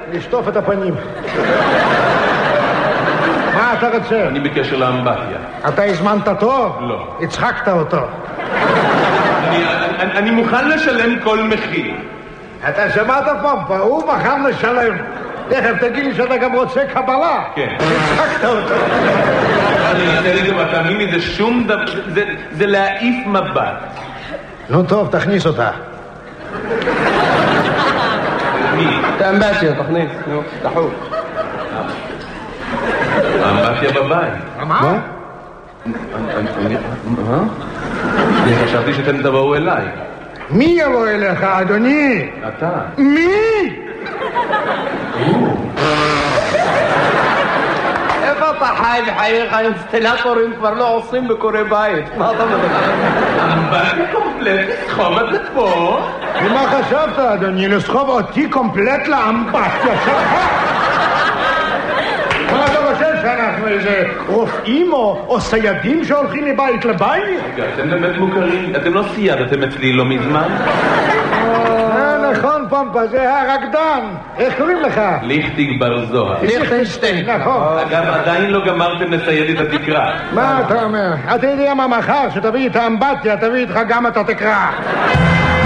לשטוף את הפנים. מה אתה רוצה? אני בקשר לאמבטיה. אתה הזמנת תור? לא. הצחקת אותו. אני מוכן לשלם כל מחיר. אתה שמעת פומפה, הוא מוכן לשלם. תכף תגיד לי שאתה גם רוצה קבלה. כן. הצחקת אותו. אני אתן לי גם, תאמין לי, זה שום דבר, זה להעיף מבט. נו טוב, תכניס אותה. מי? את האמבטיה, תכניס, נו, תחוק. האמבטיה בבית. מה? אני חשבתי שאתם תבואו אליי. מי יבוא אליך, אדוני? אתה. מי? איפה אתה חי בחייך? אינסטלטורים כבר לא עושים בקורי בית. מה אתה מדבר? אמבטיה קומפלט, לסחוב את זה פה. ומה חשבת, אדוני? לסחוב אותי קומפלט לאמבטיה שלך? מה אתה חושב שאנחנו איזה רופאים או סיידים שהולכים מבית לבית? רגע, אתם באמת מוכרים, אתם לא סיידתם אצלי לא מזמן? נכון פומפה, זה הרקדן. איך קוראים לך? ליכטיג בר זוהר. ליכטנשטיין. נכון. אגב, עדיין לא גמרתם לסייד את התקרה. מה אתה אומר? אתה יודע מה מחר שתביא את האמבטיה, תביא איתך גם את התקרה.